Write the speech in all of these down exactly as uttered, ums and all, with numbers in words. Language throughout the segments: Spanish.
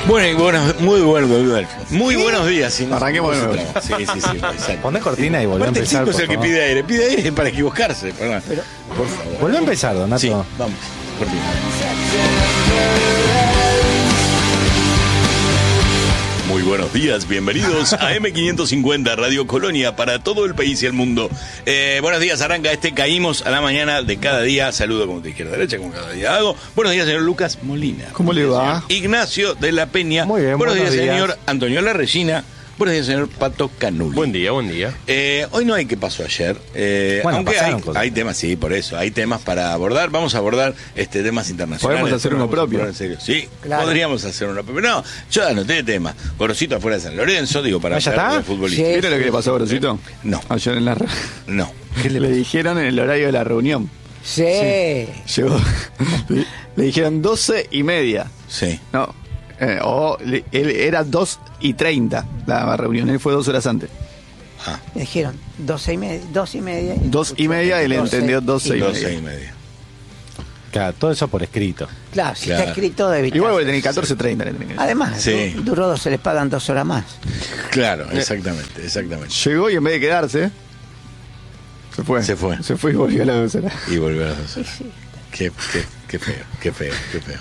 Bueno, y buenos, muy bueno, muy buenos días. Si no, arranquemos de nuevo. Sí, sí, sí. Exacto. Poné cortina y volvé a Aparte, empezar. el chico es el que favor. pide aire. Pide aire para equivocarse. Perdón. Pero, por favor. Volvé a empezar, Donato. Sí, vamos. Cortina. Muy buenos días, bienvenidos a eme quinientos cincuenta, Radio Colonia para todo el país y el mundo. Eh, buenos días, arranca este Caímos a la mañana de cada día. Saludo como de izquierda a derecha, como cada día hago. Buenos días, señor Lucas Molina. ¿Cómo le va? Ignacio de la Peña. Muy bien, buenos, buenos días, días, señor Antonio La Regina. Buenos días, señor Pato Canuli. Buen día, buen día. Eh, hoy no hay qué pasó ayer. Eh, Bueno, aunque hay, pasaron cosas. hay temas, sí, por eso. Hay temas para abordar. Vamos a abordar este temas internacionales. Podemos hacer uno Vamos a propio. hablar en serio. Sí, Claro. podríamos hacer uno propio. No, yo anoté temas. Gorosito afuera de San Lorenzo, digo, para ¿Ah, ya hablar está? de futbolista. ¿Vieron lo que le pasó a Grosito? No. Ayer en la re- No. ¿Qué le, le dijeron en el horario de la reunión? Sí. Llegó. le, le dijeron doce y media. Sí. No. Eh, o le- él era dos y treinta la reunión. Él fue dos horas antes. Ah, Me dijeron doce y media, dos y media. Dos y media y le doce entendió doce y doce media. y media. Claro, todo eso por escrito. Claro, si Claro. está escrito de evitar. Igual porque tenía catorce treinta. le tenía que decir. Además, Sí. du- duró dos, se le pagan dos horas más. Claro, exactamente, exactamente. Llegó y en vez de quedarse, se fue. Se fue. Se fue y volvió a la dos horas. Y volver a las dos horas. Qué, qué, qué feo, qué feo, qué feo.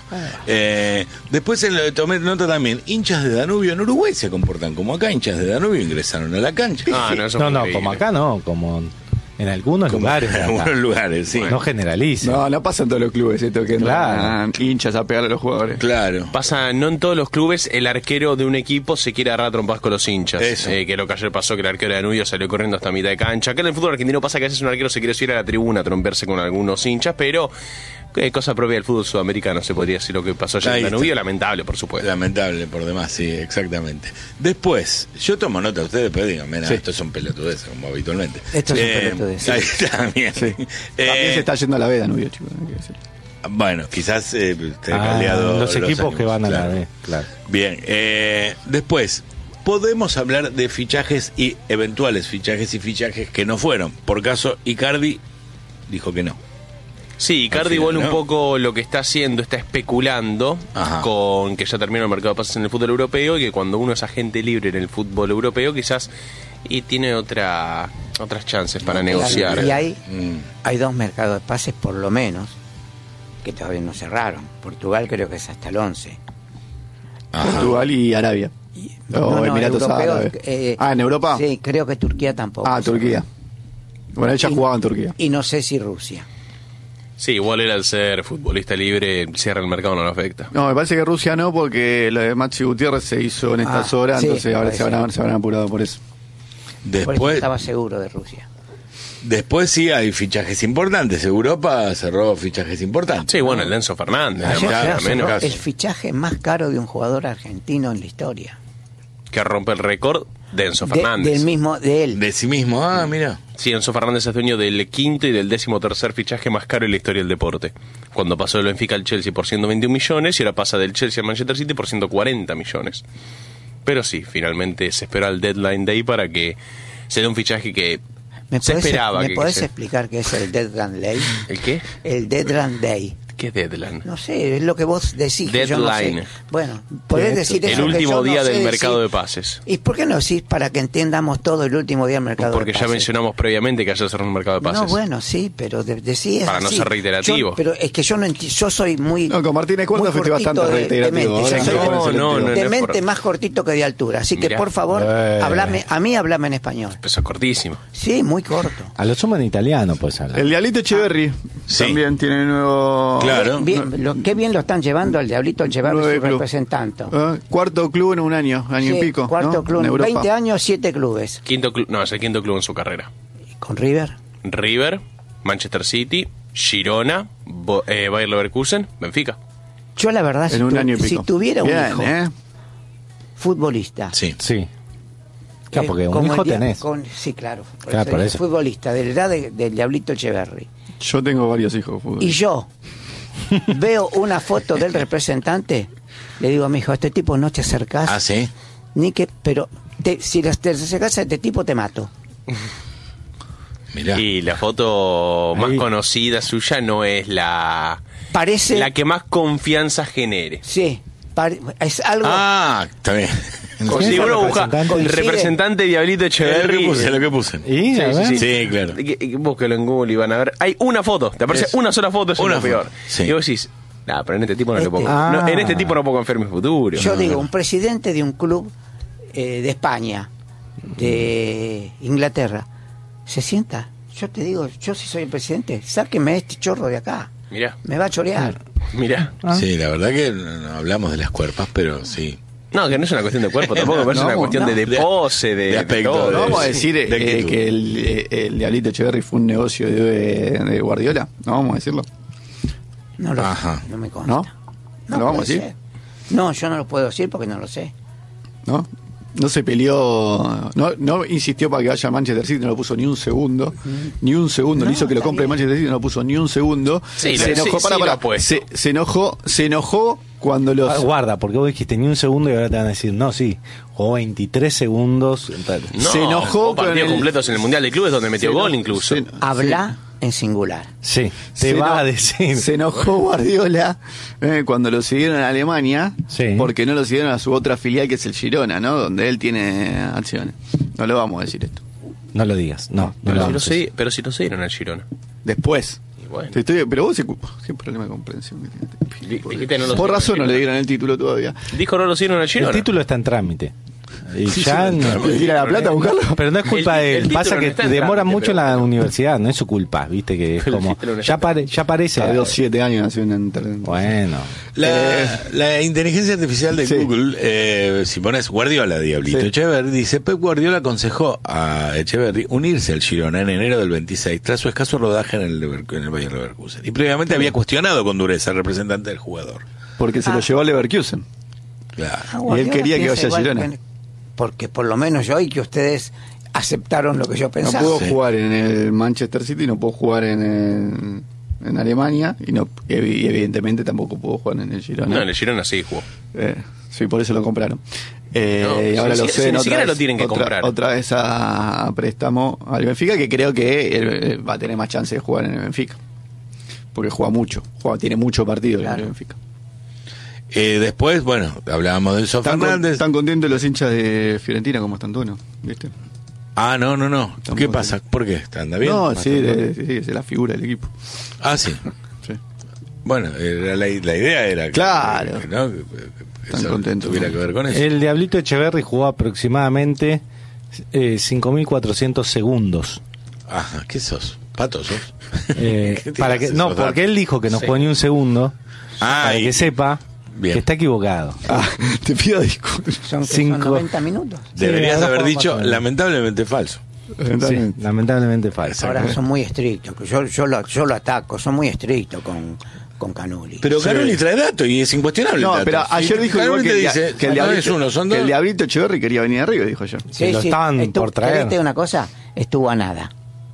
Eh, después en lo- tomé nota también, hinchas de Danubio en Uruguay se comportan como acá, hinchas de Danubio ingresaron a la cancha. Ah, no, eso No, fue no, increíble. como acá no, como en algunos Como lugares. de en acá. algunos lugares, sí. No generalice. No, no pasa en todos los clubes esto que Claro. entran hinchas a pegarle a los jugadores. Claro. Pasa, no en todos los clubes el arquero de un equipo se quiere agarrar a trompadas con los hinchas. Eso. Eh, que lo que ayer pasó, que el arquero de Danubio salió corriendo hasta mitad de cancha. Acá en el fútbol argentino pasa que a veces un arquero se quiere subir a la tribuna a tromperse con algunos hinchas, pero eh, cosa propia del fútbol sudamericano, se podría decir lo que pasó ayer Ahí en está. Danubio, lamentable, por supuesto. Lamentable por demás, sí, exactamente. Después, yo tomo nota de ustedes, pero díganme, nada, Sí. estos son pelotudeces, como habitualmente. Estos son Eh, pelotudeces. Ahí está, bien. Sí. Eh, También se está yendo a la B, Danubio, chicos. hay que decir. Bueno, quizás eh, esté Ah, caldeado los equipos ánimos, que van a claro. la B, claro. Bien, eh, después, podemos hablar de fichajes y eventuales fichajes y fichajes que no fueron. Por caso, Icardi dijo que no. Sí, Icardi Al final, igual un ¿no? poco lo que está haciendo, está especulando Ajá. con que ya terminó el mercado de pases en el fútbol europeo y que cuando uno es agente libre en el fútbol europeo quizás y tiene otra otras chances para negociar. Y hay, Mm. hay dos mercados de pases por lo menos que todavía no cerraron. Portugal creo que es hasta el once. Ajá. Portugal y Arabia. O Emiratos europeo, Árabes. eh, Ah, ¿en Europa? Sí, creo que Turquía tampoco. Ah, Turquía. Bueno, él ya Y- jugaba en Turquía. Y no sé si Rusia. Sí, igual él al ser futbolista libre cierra el mercado, no lo afecta. No, me parece que Rusia no, porque lo de Maxi Gutiérrez se hizo en estas Ah, horas, sí, entonces me ahora se parece. habrán, se habrán apurado por eso. Por eso Después, estaba seguro de Rusia. después sí hay fichajes importantes. Europa cerró fichajes importantes. Sí, bueno, el Denso Fernández, Ayer además, se claro, cerró menos caso. el fichaje más caro de un jugador argentino en la historia. que rompe el récord de Enzo De- Fernández. del mismo, de él. De sí mismo, ah, mira. Sí, Enzo Fernández es dueño del quinto y del décimo tercer fichaje más caro en la historia del deporte. Cuando pasó del Benfica al Chelsea por ciento veintiún millones y ahora pasa del Chelsea al Manchester City por ciento cuarenta millones. Pero sí, finalmente se espera el deadline day para que se dé un fichaje que ¿Me se podés, esperaba. ¿me que, podés que se- explicar qué es el Deadline Day? ¿El qué? El Deadline Day. ¿Qué deadline? No sé, es lo que vos decís. que yo no sé. Deadline. Bueno, podés decir El eso que último yo no día sé del decir. mercado de pases. ¿Y por qué no decís para que entendamos todo el último día del mercado Porque de ya pases? mencionamos previamente que ayer cerró un mercado de pases. No, bueno, sí, pero de, decí es Para no así. ser reiterativo. Yo- pero es que yo no enti- yo soy muy No, con Martínez Cuerda muy fuiste cortito bastante de- de reiterativo. mente. Ahora Yo soy no, no, no, no, de es mente por- más cortito que de altura. Así que, Mirá. por favor, Eh. hablame, a mí háblame en español. Eso es cortísimo. Sí, muy corto. A lo sumo en italiano, pues hablar. El Diablito Echeverry Sí. también tiene nuevo... Claro. Bien, lo, qué bien lo están llevando al Diablito Echeverri, Nueve su club. representante. Ah, cuarto club en un año, año Sí, y pico. cuarto ¿no? club, En Europa. veinte años, siete clubes. Quinto club, no, es el quinto club en su carrera. Con River. River, Manchester City, Girona, Bo- eh, Bayer Leverkusen, Benfica. Yo la verdad, si, En un tu- año y si pico. tuviera un Bien, hijo ¿eh? futbolista, Sí. Sí. Claro, eh, porque un como hijo el dia- tenés. con- sí, claro. Por Claro, eso por digo, eso. futbolista de la edad de- del Diablito Echeverri. Yo tengo varios hijos. fútbol. Y yo veo una foto del representante, le digo a mi hijo, a este tipo no te acercás, Ah, sí. ni que, pero te- si te acercás a este tipo te mato. Mirá. Y la foto más Ahí. conocida suya no es la, Parece, la que más confianza genere. sí, pare- es algo... Ah, está bien. O si uno busca Representante. representante Diablito Es lo que Echeverri. puse, lo que puse. Y, a ver. Sí, claro. Que- que- Búsquelo en Google y van a ver. Hay una foto, te aparece Es- una sola foto, es una lo peor. foto, sí. Y vos decís, nah, pero en este tipo no le Este- pongo. Ah. no, en este tipo no puedo confiar mi futuro. Yo No, digo, no. un presidente de un club eh, de España, de Inglaterra, se sienta. Yo te digo, yo si soy el presidente, sáqueme este chorro de acá. Mirá, Me va a chorear. mirá. Ah. Sí, la verdad que no hablamos de las cuerpas, pero sí. No, que no es una cuestión de cuerpo tampoco, pero es No, una cuestión no. de, de pose, de, De aspecto, todo. ¿No de- vamos a decir de eh, actitud. que el, eh, el Diablito Echeverri fue un negocio de, de Guardiola? ¿No vamos a decirlo? No lo Ajá. no me consta. ¿No? No ¿Lo vamos a puede decir? ser. No, yo no lo puedo decir porque no lo sé. ¿No? No se peleó, no, no insistió para que vaya a Manchester City, no lo puso ni un segundo, ni un segundo, No, le hizo que lo está compre bien. Manchester City, no lo puso ni un segundo. Sí, se lo- enojó, sí, para, sí para, lo ha puesto. se, se enojó, se enojó cuando los Ah, guarda, porque vos dijiste ni un segundo y ahora te van a decir, no, sí, jugó veintitrés segundos. tal. No, se enojó jugó con partidos el- completos en el Mundial de Clubes donde metió se gol eno- incluso. se- Habla en singular. Sí, te se va eno- a decir. Se enojó Guardiola eh, cuando lo siguieron a Alemania, Sí. porque no lo siguieron a su otra filial que es el Girona, ¿no? Donde él tiene acciones. No lo vamos a decir esto. No lo digas, no. no Pero, lo si lo vamos a decir. segui- pero si lo siguieron al Girona. Después. Y bueno. Te estoy- pero vos, qué problema de comprensión que Di- tienes. dijiste no lo Por siguieron razón al no le Girona. dieron el título todavía. Dijo no lo siguieron al El Girona. título está en trámite. Y ya no- ¿Tienes que ir a La Plata a buscarlo? Pero no es culpa El- de el él. título Pasa no que está en demora trámite, mucho en pero la bueno. universidad, no es su culpa, viste que es El como. título no está Ya, en pare- ya parece. Tardó siete años hacer una internet. Bueno. La, la inteligencia artificial de sí. Google, eh, si pones Guardiola, Diablito Sí. Echeverri, dice: Pep Guardiola aconsejó a Echeverri unirse al Girona en enero del veintiséis tras su escaso rodaje en el, Lever- en el Bayer Leverkusen. Y previamente había cuestionado con dureza al representante del jugador. Porque se Ah. lo llevó a Leverkusen. Claro. Ah, Y él Guardiola quería que piensa vaya a igual Girona. que- Porque por lo menos yo y que ustedes aceptaron lo que yo No pensaba. pudo Sí. jugar en el Manchester City, no pudo jugar en, el- en Alemania y, no, y evidentemente tampoco pudo jugar en el Girona. No, en el Girona sí jugó. Eh, sí, por eso lo compraron. Eh, No, y si ahora ni lo siquiera- sé. si ni siquiera lo tienen que otra, comprar. Otra vez a, a préstamo al Benfica, que creo que él va a tener más chance de jugar en el Benfica. Porque juega mucho, juega, tiene mucho partido en Claro. el Benfica. Eh, después, bueno, hablábamos de Enzo ¿Están, con- Fernández. están contentos los hinchas de Fiorentina como están todos, ¿no? ¿Viste? Ah, no, no, no. Están ¿Qué contentos. pasa? ¿Por qué? ¿Anda bien? No, sí, Bastante. de- sí, es la figura del equipo. Ah, sí. Sí. Bueno, era la, la idea era que, Claro. que, ¿no? que- que Están eso contentos, tuviera ¿no? que ver con eso. El Diablito Echeverri jugó aproximadamente eh, cinco mil cuatrocientos segundos. Ajá, ¿qué sos? ¿Pato sos? Eh, ¿Qué te para haces que, no, esos porque datos? él dijo que no Sí. jugó ni un segundo. Ah, para y- que sepa Bien. que está equivocado. Ah, te pido disculpas. Son, que son Cinco. noventa minutos. Deberías Sí, haber ahora dicho jugamos más o menos. lamentablemente falso. Sí, lamentablemente falso. Ahora son muy estrictos. que Yo, yo, lo, yo lo ataco. Son muy estrictos con, con Canuli. Pero Sí. Canoli trae datos y es incuestionable. No, el dato. pero ayer Sí, dijo Canoli igual que, te el, dia- dice que el no diablito, es uno, son que dos. el diablito Echeverri quería venir arriba, dijo yo. que lo estaban por traer. ¿Querés una cosa? Estuvo a nada.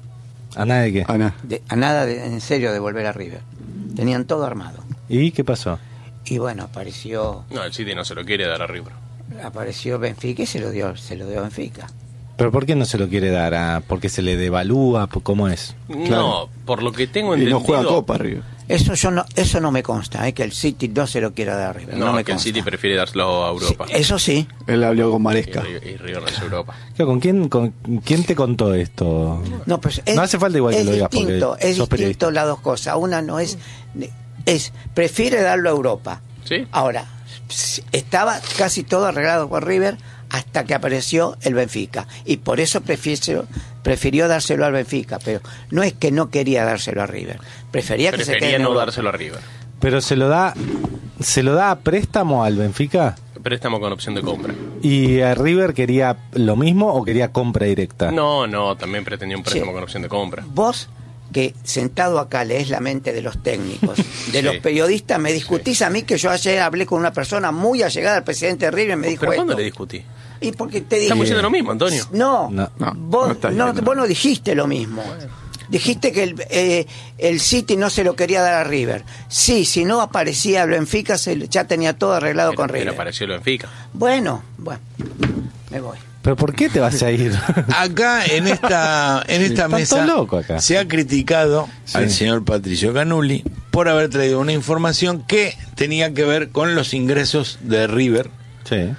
¿A nada de qué? Ana. De- a nada, de- en serio, de volver a River. Tenían todo armado. ¿Y qué pasó? Y bueno, apareció No, el City no se lo quiere dar a River. apareció Benfica y se lo dio, se lo dio a Benfica. ¿Pero por qué no se lo quiere dar? ¿A ¿Porque se le devalúa? ¿Cómo es? Claro. No, por lo que tengo Y entendido. no juega Copa arriba. Eso yo no, eso no me consta, ¿eh? Que el City no se lo quiera dar a River. No, No, me que el consta. City prefiere dárselo a Europa. Sí, eso sí. Él habló con Y, Maresca. Ri- y River no es Europa. Claro, ¿Con quién, con quién te contó esto? No, pues es, No hace falta igual que es lo digas, porque distinto, es sos distinto periodista. las dos cosas. Una no es, es prefiere darlo a Europa. ¿Sí? Ahora, s- estaba casi todo arreglado por River hasta que apareció el Benfica y por eso prefirió, prefirió dárselo al Benfica, pero no es que no quería dárselo a River, prefería que se quede Prefería en no Europa. dárselo a River. Pero se lo da se lo da a préstamo al Benfica Préstamo con opción de compra. y a River quería lo mismo o quería compra directa. No, no, también pretendía un préstamo Sí. con opción de compra. Vos que sentado acá lees la mente de los técnicos, de los Sí. periodistas, me discutís a mí que yo ayer hablé con una persona muy allegada al presidente de River y me dijo ¿Pero esto. cuándo le discutí? Y porque te dije... Estamos diciendo lo mismo, Antonio. No, No, no, vos, no estás no, diciendo vos nada. no dijiste lo mismo. Dijiste que el, eh, el City no se lo quería dar a River. Sí, si no aparecía el Benfica, se, ya tenía todo arreglado Pero, con pero River. apareció el Benfica. Bueno, bueno, me voy. ¿Pero por qué te vas a ir? Acá en esta en esta Están mesa todos locos acá. se ha criticado Sí. al señor Patricio Canuli por haber traído una información que tenía que ver con los ingresos de River. Sí.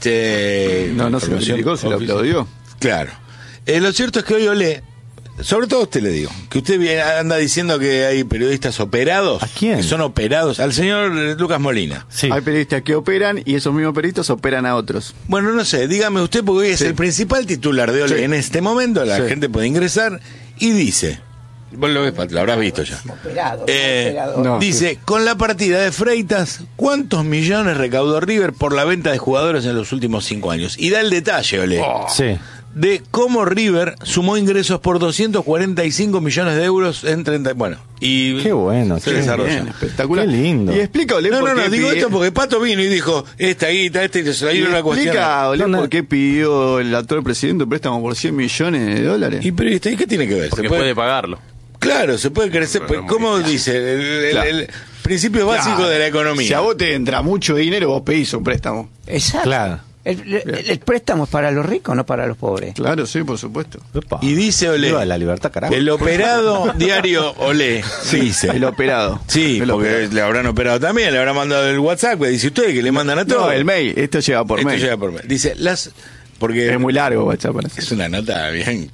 Este, No, no se lo criticó, se lo aplaudió. Claro. Eh, lo cierto es que hoy Olé, sobre todo a usted le digo, que usted viene- anda diciendo que hay periodistas operados. ¿A quién? Que son operados. Al señor Lucas Molina. Sí. Hay periodistas que operan y esos mismos periodistas operan a otros. Bueno, no sé, dígame usted, porque hoy es Sí. el principal titular de Olé. Sí. En este momento la Sí. gente puede ingresar y dice, vos lo, ves, lo habrás visto ya. Operado, Eh, operado. no. dice, con la partida de Freitas, ¿cuántos millones recaudó River por la venta de jugadores en los últimos cinco años? Y da el detalle, Olé, Sí. de cómo River sumó ingresos por doscientos cuarenta y cinco millones de euros en treinta... Bueno, y Qué bueno, se qué desarrolla. Bien, espectacular. Qué lindo. Y explica, Olé, No, por no, no, qué digo pide- esto porque Pato vino y dijo, esta guita, esta, y se la y dieron la cuestión. explica, Olé, No, no. por qué pidió el actual presidente un préstamo por cien millones de dólares. ¿Y pero ¿y qué tiene que ver? Porque ¿Se puede pagarlo. Claro, se puede crecer. Pero no es ¿Cómo muy dice? El, el- Claro. el principio básico Claro. de la economía. Si a vos te entra mucho dinero, vos pedís un préstamo. Exacto. Claro. El, el- el préstamo es para los ricos, no para los pobres. Claro, sí, por supuesto. Epa. Y dice Olé, Viva la libertad, carajo. el operado diario Olé, dice. El operado. Sí, El porque operado. le habrán operado también, le habrán mandado el WhatsApp, que dice usted que le mandan a todos. No, el mail. Esto llega por Esto mail. llega por mail. Dice, las... Porque Es muy largo, WhatsApp. parece. es una nota bien.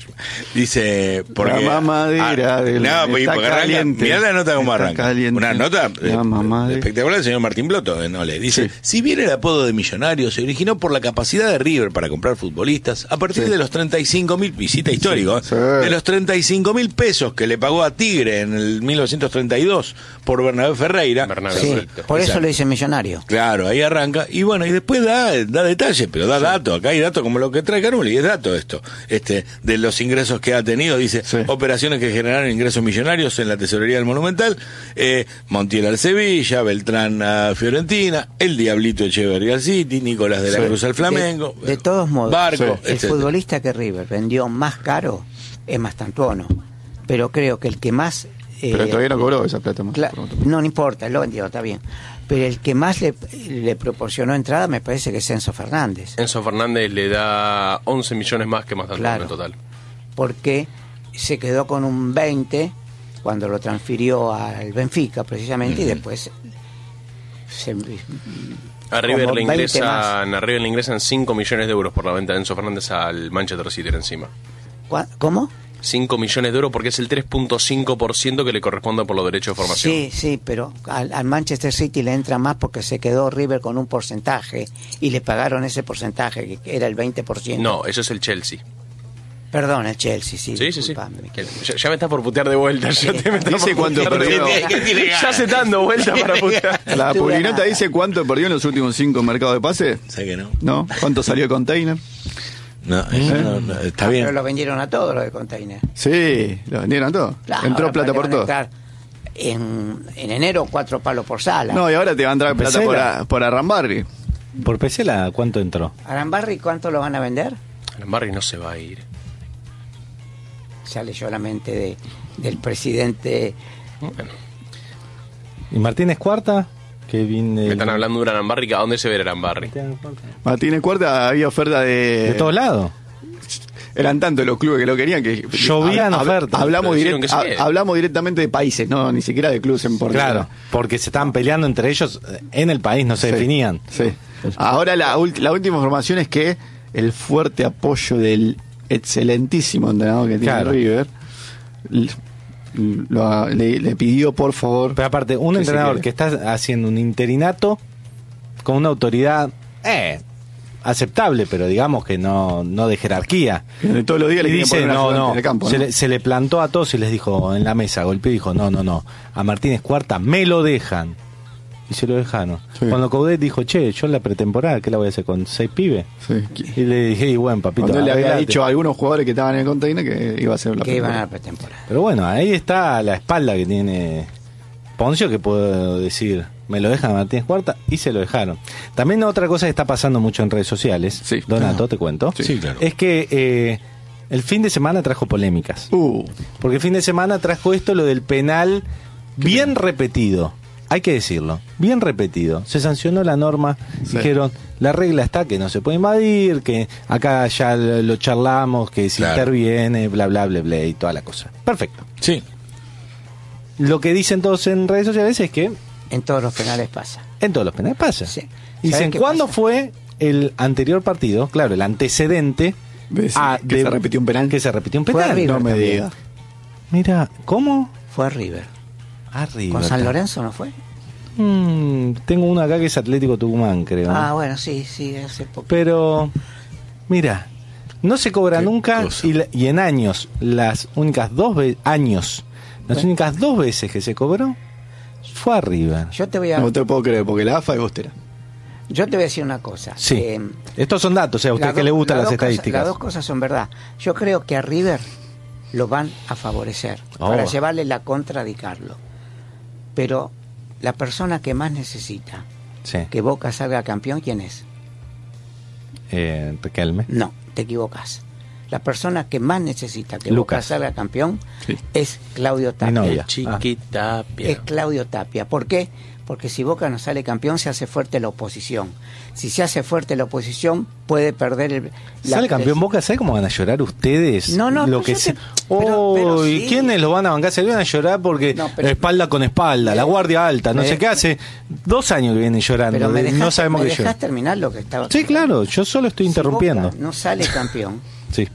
Dice, porque. La mamadera Ah, del- no, porque está porque arranca. caliente. Mirá la nota como Está arranca. caliente. Una nota La eh, mamadera. espectacular del señor Martín Bloto, eh, no le dice. Sí. Si bien el apodo de millonario se originó por la capacidad de River para comprar futbolistas, a partir Sí. de los treinta y cinco mil, visita histórico, Sí. eh, de los treinta y cinco mil pesos que le pagó a Tigre en el mil novecientos treinta y dos por Bernabé Ferreira. Bernabé. Sí, Perfecto. por eso Exacto. le dicen millonario. Claro, ahí arranca. Y bueno, y después da, da detalles, pero da datos. Acá hay datos como lo que trae Canuli, es dato esto. Este, de los ingresos que ha tenido, dice, Sí. operaciones que generaron ingresos millonarios en la tesorería del Monumental, eh, Montiel al Sevilla, Beltrán a Fiorentina, el Diablito Echeverría al City, Nicolás de la Sí. Cruz al Flamengo. De, de todos modos, Barco, el etcétera. futbolista que River vendió más caro es Mastantuono. Pero creo que el que más... eh, Pero todavía no cobró esa plata más. Cla- por otro. no, no importa, lo vendió, está bien. Pero el que más le, le proporcionó entrada me parece que es Enzo Fernández. Enzo Fernández le da once millones más que más Claro. en total. Porque se quedó con un veinte cuando lo transfirió al Benfica, precisamente, y después se, A River, como le veinte ingresan, a River le ingresan cinco millones de euros por la venta de Enzo Fernández al Manchester City encima. ¿Cuá- ¿Cómo? cinco millones de euros porque es el tres punto cinco por ciento que le corresponde por los derechos de formación. Sí, sí, pero al, al Manchester City le entra más porque se quedó River con un porcentaje y le pagaron ese porcentaje, que era el veinte por ciento. No, eso es el Chelsea. Perdón, el Chelsea, sí. Sí, sí, sí. disculpame. Que- Ya, ya me estás por putear de vuelta. Ya te me estás Dice por cuánto putear de perdió. vuelta. ¿Qué tiene ganas? Ya se está dando vuelta para putear. La Estuve Pulinota nada. dice cuánto perdió en los últimos cinco mercados de pase. ¿Sé que no? ¿No? ¿Cuánto salió el container? No, eso no, no, está Ah, bien. Pero lo vendieron a todos los de container. Sí, lo vendieron todo. Claro, Entró ahora plata le por van a todo. entrar En, en enero, cuatro palos por sala. No, y ahora te va a entrar plata por, Pesela. a- por Arrambarri. Por Pesela, ¿cuánto entró? Arambarri, ¿cuánto lo van a vender? Barry no se va a ir. Sale solamente de, del presidente. Bueno, ¿Y Martínez Cuarta? Que viene me están hablando de un Arambarri. ¿A dónde se ve el Arambarri? Martínez Cuarta había oferta de. De todos lados. Eran tantos los clubes que lo querían que. Llovían hab- hab- ofertas. Hablamos, Pero dijeron direct- que sí. ha- hablamos directamente de países, no ni siquiera de clubes en Portugal. Claro, porque se estaban peleando entre ellos eh, en el país, no se Sí, definían. Sí. Ahora la, ulti- la última información es que el fuerte apoyo del excelentísimo entrenador que tiene Claro. River l- lo- le, le pidió por favor. Pero aparte, un que se entrenador quede. que está haciendo un interinato con una autoridad eh, aceptable, pero digamos que no, no de jerarquía. Que todos los días le Y quieren dice, poner un no, ayudante no, en el campo, se, ¿no? Le, se le plantó a todos y les dijo en la mesa, golpeó y dijo, no, no, no, a Martínez Cuarta me lo dejan. Y se lo dejaron. Sí. Cuando Coudet dijo, che, yo en la pretemporada, ¿qué la voy a hacer con seis pibes? Sí. Y le dije, y bueno, papito, Cuando él le había arreglate. dicho a algunos jugadores que estaban en el container que iba a ser la Que iban a primera. la pretemporada. Pero bueno, ahí está la espalda que tiene Poncio, que puedo decir, me lo dejan a Martínez Cuarta, y se lo dejaron. También otra cosa que está pasando mucho en redes sociales, Sí. Donato, Ah. te cuento, Sí, claro. es que eh, el fin de semana trajo polémicas. Uh, Porque el fin de semana trajo esto, lo del penal, bien repetido. Hay que decirlo, bien repetido. Se sancionó la norma, Sí. dijeron, la regla está que no se puede invadir, que acá ya lo charlamos, que si Claro. interviene, bla, bla, bla, bla, y toda la cosa. Perfecto. Sí. lo que dicen todos en redes sociales es que En todos los penales pasa. en todos los penales pasa. Sí. Dicen, ¿Sabes qué ¿cuándo pasa? fue el anterior partido? Claro, el antecedente ¿Ves? a- Que se repitió un penal. Que se repitió un Fue penal. River No me también. diga. Mira, ¿cómo? Fue a River. Arriba. ¿Con San Lorenzo no fue? Mm, tengo uno acá que es Atlético Tucumán, creo. Ah, bueno, sí, sí, hace poco. Pero, mira, no se cobra Qué nunca cosa. y, la- y en años, las únicas dos veces, años, las Bueno. únicas dos veces que se cobró fue arriba. Yo te voy a, No te puedo creer, porque la A F A es bostera. yo te voy a decir una cosa. Sí. Eh, Estos son datos, o sea, a usted las que dos- le gustan las dos cosas- estadísticas. las dos cosas son verdad. Yo creo que a River lo van a favorecer Oh. para llevarle la contra de Carlos. Pero la persona que más necesita Sí. que Boca salga campeón, ¿quién es? Eh, Riquelme. No, te equivocas. La persona que más necesita que Lucas. Boca salga campeón Sí. es Claudio Mi Tapia. novia. Chiquitapia. Es Claudio Tapia. ¿Por qué? Porque si Boca no sale campeón, se hace fuerte la oposición. Si se hace fuerte la oposición, puede perder el. la ¿Sale campeón pres- Boca? ¿Sabe cómo van a llorar ustedes? No, no, lo no, que yo se... te- pero- pero Oh, ¿y sí. quiénes lo van a bancar? Se van a llorar porque No, pero- espalda con espalda, la Me- guardia alta, no me sé de- qué hace. Dos años que vienen llorando, Pero me de- dejaste, no sabemos me qué lloran. dejás terminar lo que estaba. Sí, claro, yo solo estoy Si interrumpiendo. Boca no sale campeón, Sí.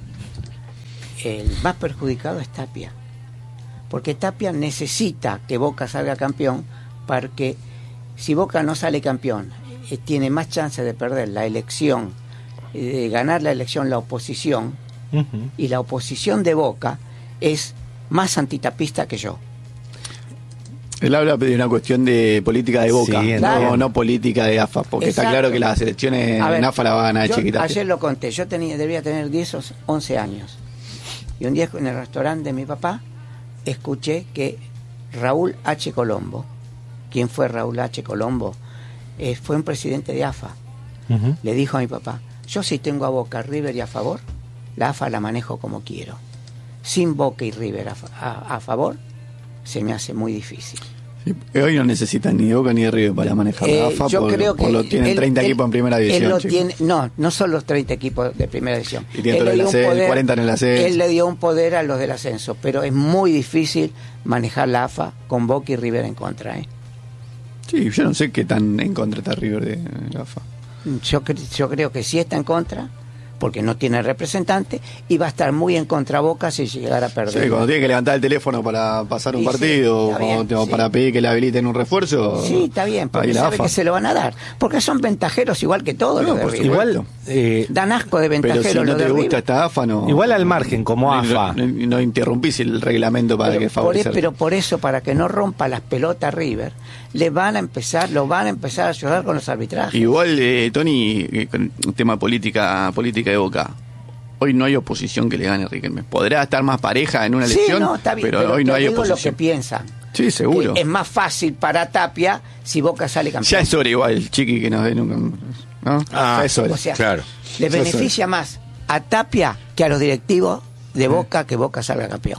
el más perjudicado es Tapia. Porque Tapia necesita que Boca salga campeón para que, si Boca no sale campeón, eh, tiene más chance de perder la elección, eh, de ganar la elección la oposición, Ujú. y la oposición de Boca es más antitapista que yo. Él habla de una cuestión de política de Boca, Sí, no, entiendo. no política de A F A, porque está Exacto. claro que las elecciones A ver, en A F A la van a ganar yo chiquitas. ayer lo conté, yo tenía, debía tener diez o once años. Y un día en el restaurante de mi papá escuché que Raúl H. Colombo, ¿quién fue Raúl H. Colombo? Eh, fue un presidente de A F A. Ujú. Le dijo a mi papá, yo si tengo a Boca, River y a favor, la A F A la manejo como quiero. Sin Boca y River a, fa- a- a favor, se me hace muy difícil. Sí, hoy no necesitan ni de Boca ni de River para manejar la Eh, A F A, yo por, creo por que lo tienen él- treinta él- equipos en primera él división. lo chicos. tiene, no, no son los treinta equipos de primera división. Y tiene Él todo le el dio un ascenso, poder- cuarenta en el ascenso. Él le dio un poder a los del ascenso, pero es muy difícil manejar la A F A con Boca y River en contra. ¿eh? Sí, yo no sé qué tan en contra está River de la A F A. Yo, cre- yo creo que sí está en contra, porque no tiene representante, y va a estar muy en contra Boca si llegara a perder. Sí, cuando tiene que levantar el teléfono para pasar un Sí, sí, partido, está o cuando bien, te- o sí. para pedir que le habiliten un refuerzo. Sí, está bien, porque ahí la sabe A F A. que se lo van a dar, porque son ventajeros igual que todos No, los de por River. Igual, eh, Dan asco de Pero ventajeros si no los de te gusta River. esta A F A, no. igual al margen, como A F A. No, no- no interrumpís el reglamento para pero, que por, e- favorecer. pero por eso, para que no rompa las pelotas River, le van a empezar, lo van a empezar a ayudar con los arbitrajes. Igual, eh, Tony, eh, con el tema política política de Boca. Hoy no hay oposición que le gane a Riquelme. Podrá estar más pareja en una Sí, elección, no, está bien, pero, pero hoy te no hay digo lo que oposición. piensan. Sí, seguro. Que es más fácil para Tapia si Boca sale campeón. Ya es hora igual, Chiqui, que nos den un... ¿no? Ah, ya es hora. O sea, Claro. le Ya es beneficia más a Tapia que a los directivos de Boca que Boca salga campeón.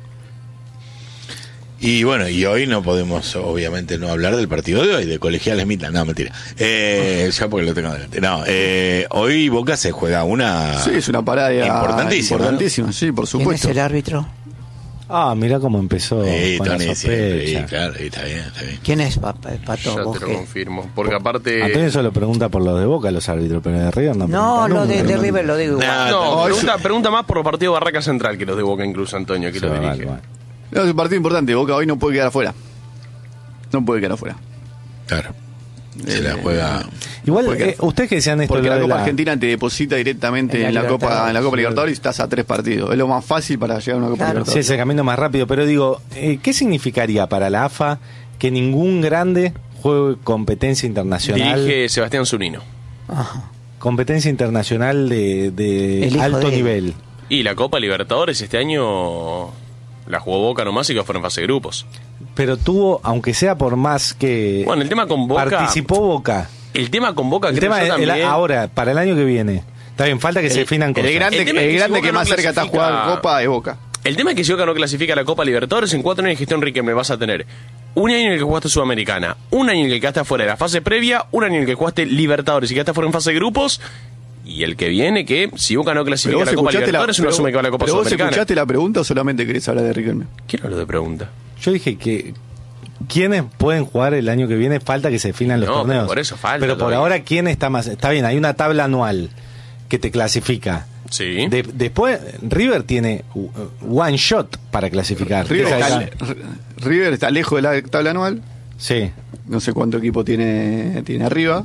Y bueno, y hoy no podemos, obviamente, no hablar del partido de hoy, de Colegiales Midland. No, mentira. Eh, ya porque lo tengo adelante. No, eh, hoy Boca se juega una. Sí, es una parada Importantísima, importantísima, sí, por ¿Quién es supuesto. el árbitro? Ah, mira cómo empezó Sí, con la Tony, siempre, sí, sospecha. claro, sí, está bien, está bien. ¿Quién es pa- pa- Pato? Ya ¿Vos te lo qué? confirmo. Porque aparte. Antonio solo pregunta por los de Boca, los árbitros, pero de River no No, pregunta lo de, nunca. de River lo digo igual. Nah, No, no, pregunta, pregunta más por el partido Barraca Central que los de Boca, incluso Antonio, que Sí, lo vale, dirige. vale. No, es un partido importante. Boca hoy no puede quedar afuera. No puede quedar afuera. Claro. Se la Eh, juega. Igual, Porque- eh, ustedes que decían esto Porque lo la de Copa la- Argentina te deposita directamente En la en la, Copa Libertadores. en la Copa Libertadores y estás a tres partidos. Es lo más fácil para llegar a una Copa Claro. Sí, Libertadores. es el camino más rápido, pero digo, eh, ¿qué significaría para la A F A que ningún grande juegue competencia internacional? Dirige Sebastián Zunino. Ajá. Competencia internacional de, El de hijo alto de él. nivel. Y la Copa Libertadores este año la jugó Boca nomás y que fue en fase de grupos. Pero tuvo, aunque sea por más que Bueno, el tema con Boca. participó Boca. El tema con Boca, El creo tema yo es el- también. ahora, para el año que viene. Está bien, falta que se definan cosas. El grande, El tema es el que si grande Boca que no más cerca está a clasifica- jugar Copa es Boca. El tema es que si Boca no clasifica a la Copa Libertadores, en cuatro años de gestión Riquelme vas a tener un año en el que jugaste Sudamericana, un año en el que quedaste afuera de la fase previa, un año en el que jugaste Libertadores y quedaste afuera en fase de grupos, y el que viene que si Boca no clasifica a la Copa escuchaste Libertadores, uno pero- asume que va a la Copa pero vos Sudamericana. escuchaste la pregunta o solamente querés hablar de Riquelme? ¿Quién habló de pregunta? Yo dije que ¿quiénes pueden jugar el año que viene? Falta que se definan los No, torneos. pero por eso falta Pero por todavía. ahora, ¿quién está más? Está bien, hay una tabla anual que te clasifica. Sí. De- después, River tiene uh, one shot para clasificar. River Que es está, acá. R- River está lejos de la tabla anual. Sí. No sé cuánto equipo tiene, tiene arriba.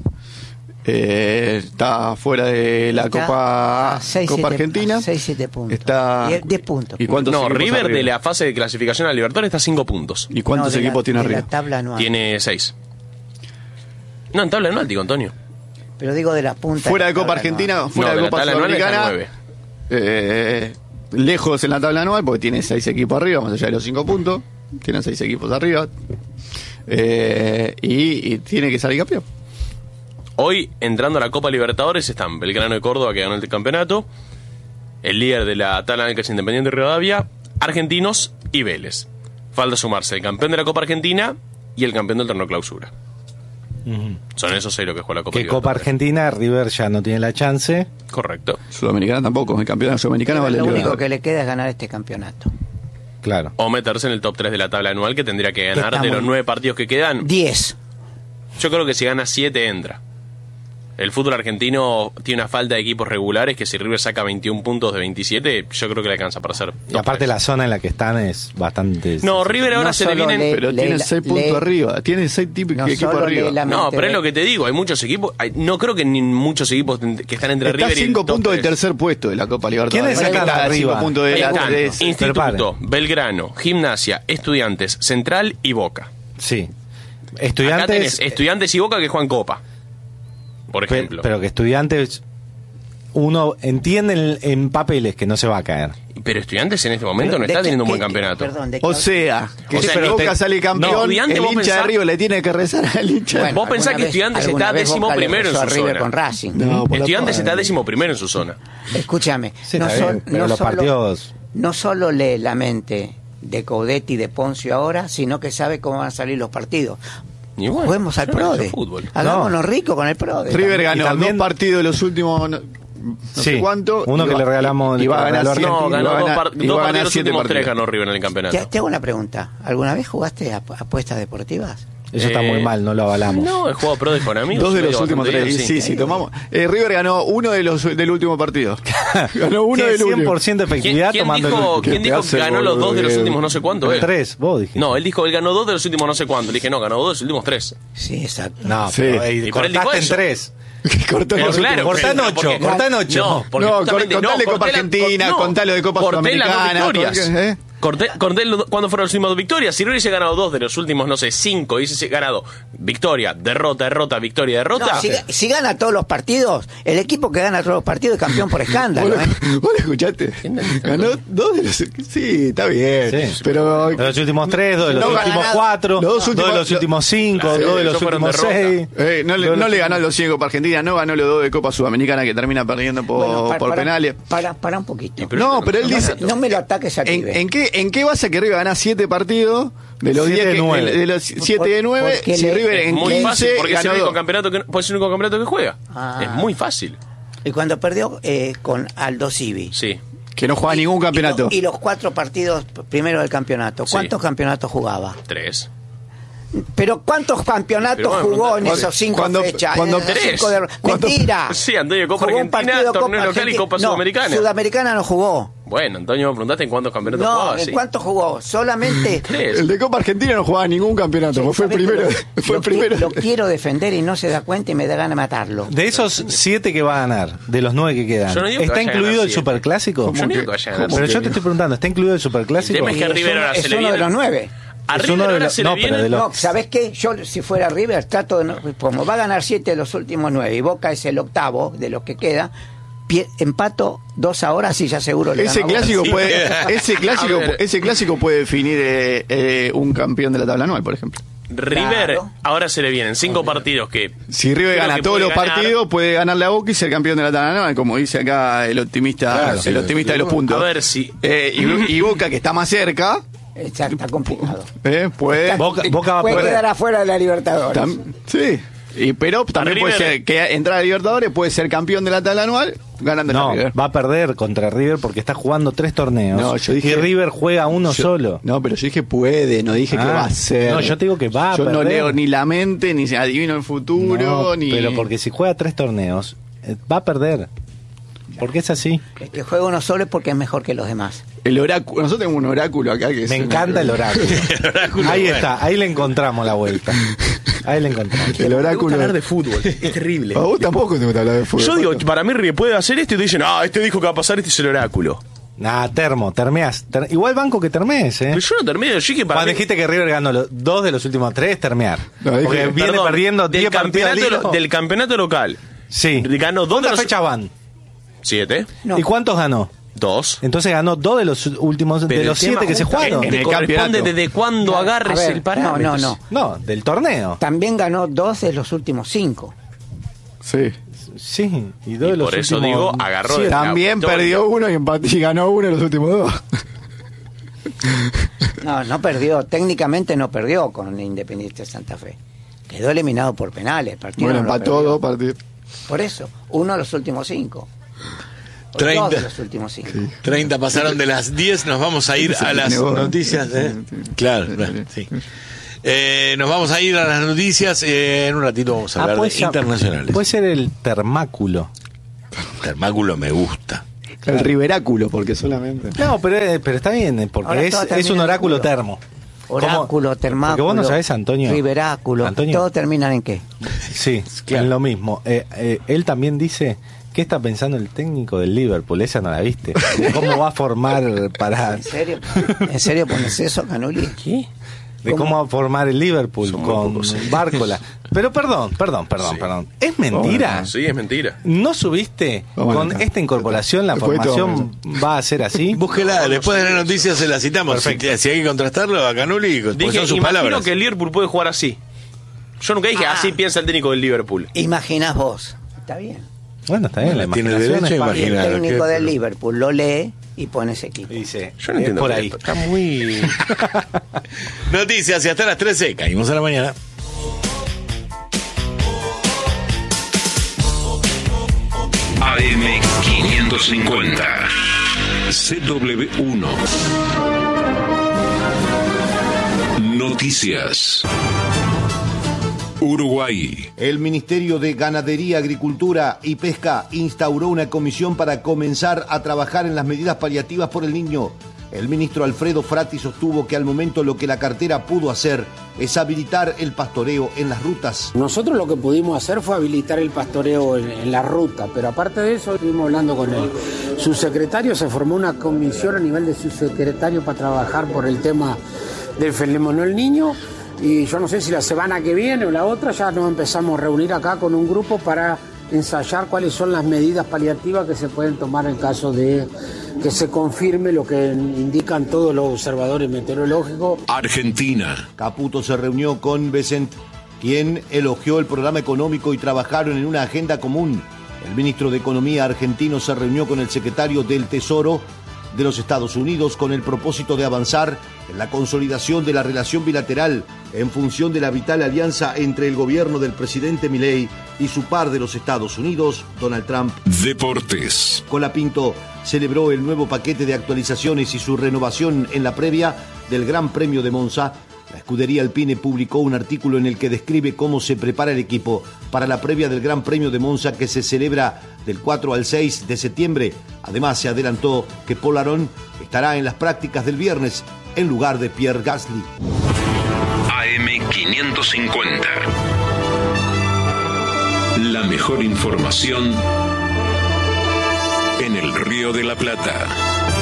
Eh, está fuera de la Está Copa, a seis, Copa siete Argentina. a seis, siete puntos. Está, diez, diez puntos. ¿Y cuántos No, equipos River arriba? de la fase de clasificación a Libertadores está a cinco puntos. ¿Y cuántos No, de la- equipos tiene de arriba? La tabla anual. Tiene seis. No, en tabla anual, digo, Antonio. Pero digo de la punta. Fuera de la Copa tabla Argentina, anual. fuera No, de de la Copa tabla anual está Sudamericana. nueve. Eh, lejos en la tabla anual porque tiene seis equipos arriba, más allá de los cinco puntos. Tienen seis equipos arriba. Eh, y, y tiene que salir campeón. Hoy, entrando a la Copa Libertadores, están Belgrano de Córdoba, que ganó el campeonato, el líder de la tabla que es Independiente Rivadavia, Argentinos y Vélez. Falta sumarse el campeón de la Copa Argentina y el campeón del torneo clausura. Son esos seis los que juega la Copa Que Copa Libertadores. Argentina, River ya no tiene la chance. Correcto. Sudamericana tampoco. El campeonato sudamericano vale Lo único Libertadores. que le queda es ganar este campeonato. Claro. O meterse en el top tres de la tabla anual, que tendría que ganar está de los muy- nueve partidos que quedan. diez. Yo creo que si gana siete entra. El fútbol argentino tiene una falta de equipos regulares que si River saca veintiún puntos de veintisiete, yo creo que le alcanza para hacer. Y top aparte tres. la zona en la que están es bastante... No, River ahora No se le solo vienen. le- Pero le- tiene le- seis puntos le- arriba. Tiene seis tipos No equipos solo arriba. lee la No, mente pero es de- lo que te digo, hay muchos equipos, hay- no creo que ni muchos equipos que están entre Está a River y el cinco top puntos del tres. tercer puesto de la Copa Libertadores. ¿Quiénes Está sacan a arriba? cinco puntos de Ahí la están, tres. Instituto, Belgrano, Gimnasia, Estudiantes, Central y Boca. Sí. Acá Estudiantes... tenés Estudiantes y Boca que juegan Copa, por pe- ejemplo. pero que Estudiantes... Uno entiende en, en papeles que no se va a caer. Pero Estudiantes en este momento Pero no ¿de está qué- teniendo un buen qué- campeonato. Perdón, ¿de qué- O sea, que O sea, si pero Boca te- sale no, campeón, Estudiantes, el vos hincha pensás- de River le tiene que rezar al hincha. Bueno, Vos pensás alguna que vez- Estudiantes está alguna vez décimo Boca le primero en rezó a su River zona. con Racing. No, por la Estudiantes está madre. décimo primero en su zona. Escúchame, Sí, no, está sol- bien, pero no los solo, partidos- no solo lee la mente de Coudetti y de Poncio ahora, sino que sabe cómo van a salir los partidos. Y bueno, Juguemos al yo no PRODE. analizo fútbol. Hagámonos ricos con el PRODE. River Y ganó también- dos partidos de los últimos no, no Sí, sé cuánto. uno y que va- le regalamos- y va a que ganar regaló siete- No, y va ganó a dos, ganar- par- y dos va a partidos ganar de los siete últimos tres partidos. ganó River en el Te, campeonato. te hago una pregunta. ¿Alguna vez jugaste a apuestas deportivas? Eso está Eh, muy mal, no lo avalamos. No, he jugado PRODE con amigos. Dos de me los digo últimos bastante tres. bien, Sí, sí, tomamos. Eh, River ganó uno de los del último partido. Ganó uno Tiene del último. cien por ciento ¿Quién, efectividad quién tomando dijo, el... quién ¿Qué dijo hace que ganó el los dos de los boludo? últimos no sé cuánto? eh? Tres, vos dijiste. No, él dijo él ganó dos de los últimos no sé cuánto. Le dije, no, ganó dos de los últimos tres. Sí, exacto. No, Sí. pero, eh, Y pero él dijo cortaste en eso. tres. Cortó Pero los claro, últimos. cortá en pero ocho, porque- cortá en ocho. No, porque No, justamente- cor- contale Copa corté la- Argentina, no, contale de Copa corté las dos Sudamericana, victorias. corté- ¿eh? Corté, corté los do- cuándo fueron las últimas dos victorias. Si hubiese ganado dos de los últimos, no sé, cinco, y hubiese ganado victoria, derrota, derrota, victoria, derrota. No, si, si gana todos los partidos, el equipo que gana todos los partidos es campeón por escándalo. ¿Vos, ¿eh? lo, vos lo escuchaste? Ganó dos de los. Sí, está bien. Sí. Pero. De los últimos tres, dos de los No, últimos ganado. cuatro, Los dos dos últimos- de los últimos cinco, Claro, dos de los esos fueron últimos derrota. seis. Eh, no le, Dos de no los- le ganó los cinco Copa Argentina, no ganó los dos de Copa Sudamericana que termina perdiendo por, Bueno, pa- por para, penales. Para, para un poquito. pero No, eso pero él no- dice. No me lo ataques a ¿En, River. en qué, ¿En qué base que River gana siete partidos de los Siete diez de que- nueve. de, de los siete de nueve? Porque Si le- River Es en muy fácil, quince porque es el ganó único dos. campeonato que, pues es el único campeonato que juega. Ah. Es muy fácil. Y cuando perdió eh, con Aldo Civi. Sí. Que no juega Y- ningún campeonato. Y, lo- y los cuatro partidos primero del campeonato. ¿Cuántos Sí. campeonatos jugaba? Tres. Pero ¿cuántos campeonatos Pero bueno, jugó en cuando- esos cinco cuando- fechas? cuando- En esos Tres. cinco de- Cuando- Mentira. Sí, Antonio, Copa Jugó un Argentina, partido de torneo Copa local y Argentina. Copa No, Sudamericana. Sudamericana no jugó. Bueno, Antonio, me preguntaste en cuántos campeonatos No, jugaba. ¿en Sí. cuántos jugó? Solamente. Tres. El de Copa Argentina no jugaba ningún campeonato, fue el ¿Sabés que primero. Lo, Fue lo el primero. qui- lo quiero defender y no se da cuenta y me da ganas de matarlo. De esos siete que va a ganar, de los nueve que quedan, Yo no digo que ¿está vaya a incluido ganar el siete. superclásico? Yo no ¿Cómo digo que- que vaya a ganar. cómo Pero que yo te estoy preguntando, ¿está incluido el superclásico? El tema es que a Y River es uno- ahora es se le uno de viene- los nueve. A Es River uno de ahora los- se no, le pero viene... de los- No, ¿sabés qué? Yo, si fuera River, trato de. No, como va a ganar siete de los últimos nueve y Boca es el octavo de los que queda, pie- empato dos ahora, sí, ya seguro le Ese gano a Boca. clásico Sí. puede, ese clásico, A ver. ese clásico puede definir eh, eh, un campeón de la tabla anual, por ejemplo. River Claro. ahora se le vienen cinco partidos que... Si River creo gana que todos puede los ganar. partidos, puede ganar la Boca y ser campeón de la tabla anual, como dice acá el optimista, Claro, el sí, optimista de los puntos. A ver si... Eh, y, y Boca, que está más cerca, Está, está complicado. eh, puede. Boca, Boca va a Puede perder. quedar afuera de la Libertadores. tam- sí. Y, pero también puede River. ser que entrar a Libertadores, puede ser campeón de la tabla anual, ganando No, la River. va a perder contra River porque está jugando tres torneos. No, yo dije- y River juega uno Yo- solo. No, pero yo dije puede, no dije que Ah, va a ser. no, yo te digo que va a Yo no perder. leo ni la mente, ni se adivino el futuro, No, ni... pero porque si juega tres torneos, eh, va a perder. Porque es así. El que juega uno solo es porque es mejor que los demás. El oráculo, nosotros tenemos un oráculo acá que es Me un- encanta el oráculo. El oráculo, Ahí bueno. está, ahí le encontramos la vuelta. Ahí le encontramos. El Me gusta oráculo. hablar de fútbol, es terrible. A vos tampoco te gusta hablar de fútbol. Yo digo, para mí River puede hacer esto y te dicen, ah, este dijo que va a pasar, este es el oráculo. Nah, termo, termeás. Ter- igual banco que termees, ¿eh? Pero yo no termino, yo que para Cuando mí- dijiste que River ganó los dos de los últimos tres, termear. No, dije- Porque viene Perdón, perdiendo del diez partidos al campeonato, hilo. del campeonato local. Sí. Ganó dos de ¿Cuántas los fechas van? siete, No. ¿Y cuántos ganó? dos. Entonces ganó dos de los últimos, Pero de los el tema siete que se justamente jugaron. En el corresponde campeonato. desde cuándo A agarres ver, el parámetro. No, no, no. No, del torneo. También ganó dos de los últimos cinco. Sí. Sí, y dos Y de los por eso últimos digo, agarró siete. de- También victoria. perdió uno y, empató, y ganó uno en los últimos dos. No, no perdió. Técnicamente no perdió con Independiente Santa Fe. Quedó eliminado por penales. El partido Bueno, no lo empató perdió. dos partidos. Por eso, uno de los últimos cinco. O treinta. Dos de los últimos cinco. treinta pasaron de las diez, nos vamos a ir Se a las tiene boda. noticias. ¿eh? Claro, claro, sí. Eh, nos vamos a ir a las noticias. eh, en un ratito vamos a Ah, hablar puede de ser- internacionales. Puede ser el termáculo. Termáculo me gusta. El riveráculo, porque solamente. No, pero, eh, pero está bien, eh, porque Ahora es, todo es termina un en oráculo culo. termo. Oráculo, ¿Cómo? termáculo. Porque vos no sabés, Antonio. Riveráculo. Antonio. ¿Todo terminan en qué? Sí, Claro. en lo mismo. Eh, eh, él también dice, ¿qué está pensando el técnico del Liverpool? Esa no la viste. De ¿Cómo va a formar para... ¿En serio? ¿En serio pones eso, Canuli? ¿Qué? De cómo va a formar el Liverpool Son muy con pocos, sí. Bárcola. Pero perdón, perdón, perdón, Sí. perdón. ¿Es mentira? Sí, es mentira. ¿No subiste Vamos a con anotar. esta incorporación la Después de todo, formación va a ser así? Búsquela, después de la noticia se la citamos. Si, Perfecto. si hay que contrastarlo a Canuli, pues Dije, son sus imagino palabras. que el Liverpool puede jugar así. Yo nunca dije, Ah. así piensa el técnico del Liverpool. Imaginás vos. Está bien. Bueno, está bien, la Tiene imaginación derecho es a parte. Y el Imaginar, técnico ¿qué? del Liverpool lo lee y pone ese equipo. Y dice, Yo no es entiendo. por qué- ahí. Está muy... Noticias y hasta las trece. Caímos a la mañana. A M quinientos cincuenta. C W uno. Noticias. Uruguay. El Ministerio de Ganadería, Agricultura y Pesca instauró una comisión para comenzar a trabajar en las medidas paliativas por el niño. El ministro Alfredo Frati sostuvo que al momento lo que la cartera pudo hacer es habilitar el pastoreo en las rutas. Nosotros lo que pudimos hacer fue habilitar el pastoreo en, en la ruta, pero aparte de eso estuvimos hablando con el subsecretario, se formó una comisión a nivel de subsecretario para trabajar por el tema del fenómeno del niño, y yo no sé si la semana que viene o la otra ya nos empezamos a reunir acá con un grupo para ensayar cuáles son las medidas paliativas que se pueden tomar en caso de que se confirme lo que indican todos los observadores meteorológicos. Argentina. Caputo se reunió con Vicent, quien elogió el programa económico y trabajaron en una agenda común. El ministro de Economía argentino se reunió con el secretario del Tesoro de los Estados Unidos con el propósito de avanzar en la consolidación de la relación bilateral en función de la vital alianza entre el gobierno del presidente Milei y su par de los Estados Unidos, Donald Trump. Deportes. Colapinto celebró el nuevo paquete de actualizaciones y su renovación en la previa del Gran Premio de Monza. La escudería Alpine publicó un artículo en el que describe cómo se prepara el equipo para la previa del Gran Premio de Monza que se celebra del cuatro al seis de septiembre. Además, se adelantó que Paul Aron estará en las prácticas del viernes en lugar de Pierre Gasly. A M quinientos cincuenta. La mejor información en el Río de la Plata.